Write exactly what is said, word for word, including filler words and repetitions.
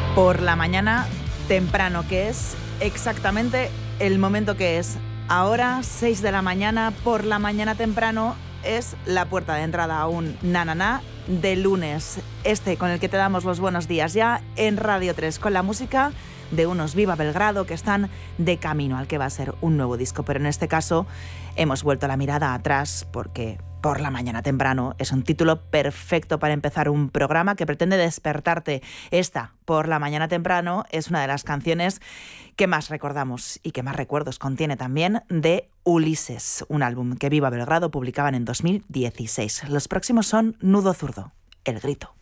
Por la mañana temprano, que es exactamente el momento que es ahora, seis de la mañana. Por la mañana temprano es la puerta de entrada a un na-na-na de lunes, este con el que te damos los buenos días ya en Radio tres, con la música de unos Viva Belgrado que están de camino al que va a ser un nuevo disco. Pero en este caso hemos vuelto la mirada atrás porque Por la mañana temprano es un título perfecto para empezar un programa que pretende despertarte. Esta, Por la mañana temprano, es una de las canciones que más recordamos y que más recuerdos contiene también de Ulises, un álbum que Viva Belgrado publicaban en dos mil dieciséis. Los próximos son Nudo Zurdo, El Grito.